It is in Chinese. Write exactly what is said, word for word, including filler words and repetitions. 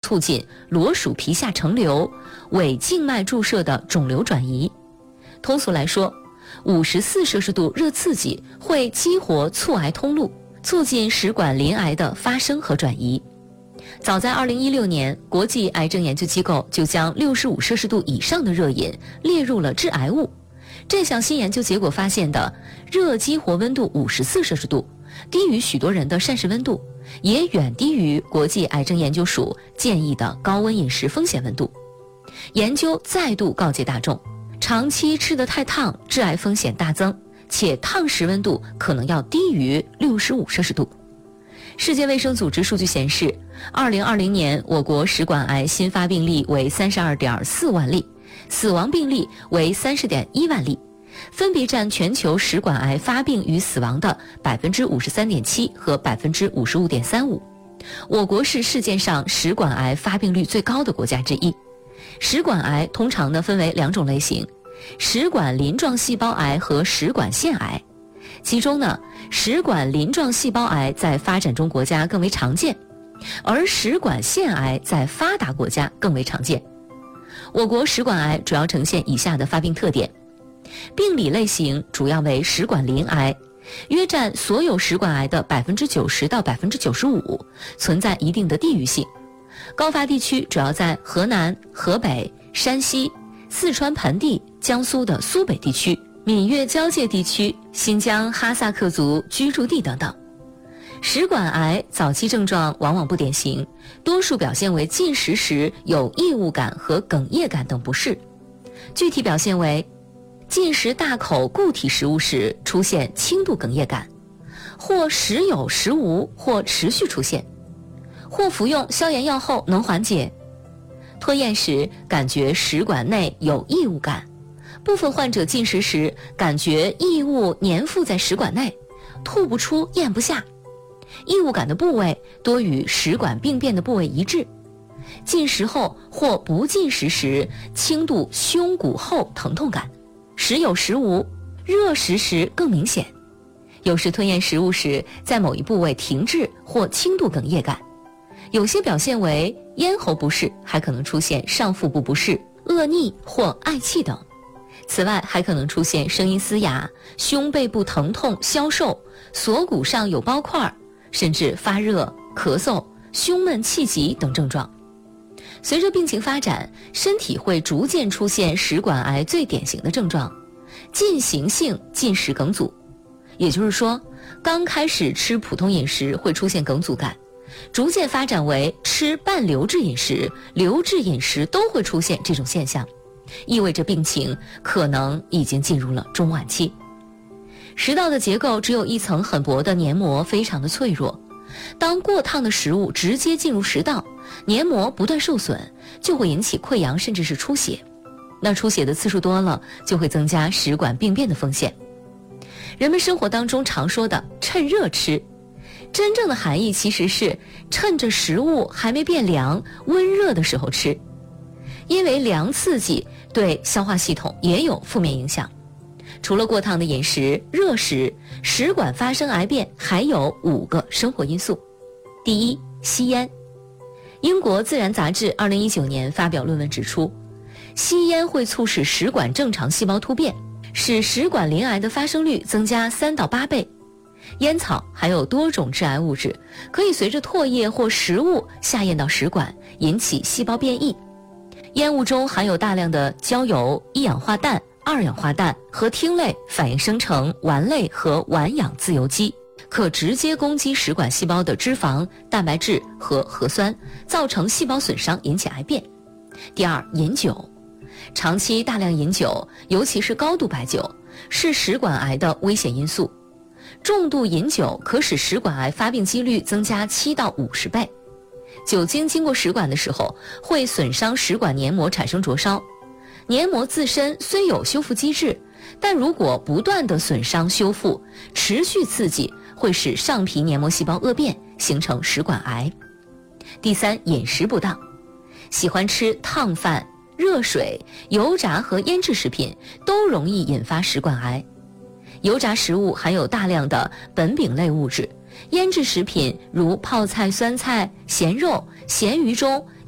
促进螺鼠皮下承流、伪静脉注射的肿瘤转移。通俗来说，五十四摄氏度热刺激会激活促癌通路，促进食管鳞癌的发生和转移。早在二零一六年，国际癌症研究机构就将六十五摄氏度以上的热饮列入了致癌物。这项新研究结果发现的热激活温度五十四摄氏度，低于许多人的膳食温度，也远低于国际癌症研究署建议的高温饮食风险温度。研究再度告诫大众，长期吃得太烫，致癌风险大增，且烫食温度可能要低于六十五摄氏度。世界卫生组织数据显示，二零二零年我国食管癌新发病例为三十二点四万例，死亡病例为三十点一万例，分别占全球食管癌发病与死亡的百分之五十三点七和百分之五十五点三五。我国是世界上食管癌发病率最高的国家之一。食管癌通常呢分为两种类型，食管鳞状细胞癌和食管腺癌。其中呢，食管鳞状细胞癌在发展中国家更为常见，而食管腺癌在发达国家更为常见。我国食管癌主要呈现以下的发病特点：病理类型主要为食管鳞癌，约占所有食管癌的百分之九十到百分之九十五，存在一定的地域性。高发地区主要在河南、河北、山西、四川盆地、江苏的苏北地区、闽粤交界地区、新疆哈萨克族居住地等等。食管癌早期症状往往不典型，多数表现为进食时有异物感和哽咽感等不适。具体表现为进食大口固体食物时出现轻度哽咽感，或时有时无，或持续出现，或服用消炎药后能缓解。吞咽时感觉食管内有异物感，部分患者进食时感觉异物粘附在食管内，吐不出咽不下。异物感的部位多与食管病变的部位一致。进食后或不进食时轻度胸骨后疼痛感，时有时无，热食时更明显。有时吞咽食物时在某一部位停滞或轻度哽咽感。有些表现为咽喉不适，还可能出现上腹部不适、恶逆或嗳气等。此外，还可能出现声音嘶哑、胸背部疼痛、消瘦、锁骨上有包块，甚至发热、咳嗽、胸闷气急等症状。随着病情发展，身体会逐渐出现食管癌最典型的症状：进行性进食梗阻。也就是说，刚开始吃普通饮食会出现梗阻感，逐渐发展为吃半流质饮食、流质饮食都会出现这种现象，意味着病情可能已经进入了中晚期。食道的结构只有一层很薄的黏膜，非常的脆弱。当过烫的食物直接进入食道，黏膜不断受损，就会引起溃疡甚至是出血。那出血的次数多了，就会增加食管病变的风险。人们生活当中常说的趁热吃，真正的含义其实是趁着食物还没变凉、温热的时候吃，因为凉刺激对消化系统也有负面影响。除了过烫的饮食、热食，食管发生癌变还有五个生活因素。第一，吸烟。英国自然杂志二零一九年发表论文指出，吸烟会促使食管正常细胞突变，使食管鳞癌的发生率增加三到八倍。烟草含有多种致癌物质，可以随着唾液或食物下咽到食管，引起细胞变异。烟雾中含有大量的焦油、一氧化氮、二氧化氮和烃类反应生成烷类和烷氧自由基，可直接攻击食管细胞的脂肪、蛋白质和核酸，造成细胞损伤，引起癌变。第二，饮酒。长期大量饮酒，尤其是高度白酒，是食管癌的危险因素。重度饮酒可使食管癌发病几率增加七到五十倍。酒精经过食管的时候，会损伤食管黏膜，产生灼烧。黏膜自身虽有修复机制，但如果不断的损伤修复，持续刺激会使上皮黏膜细胞恶变，形成食管癌。第三，饮食不当。喜欢吃烫饭、热水、油炸和腌制食品都容易引发食管癌。油炸食物含有大量的苯丙类物质，腌制食品如泡菜、酸菜、咸肉、咸鱼中